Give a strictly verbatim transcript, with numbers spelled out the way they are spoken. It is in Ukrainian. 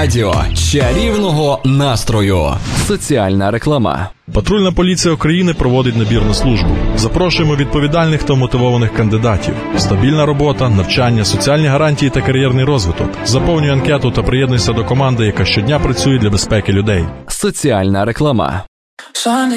Радіо чарівного настрою. Соціальна реклама. Патрульна поліція України проводить набір на службу. Запрошуємо відповідальних та мотивованих кандидатів. Стабільна робота, навчання, соціальні гарантії та кар'єрний розвиток. Заповнюй анкету та приєднуйся до команди, яка щодня працює для безпеки людей. Соціальна реклама.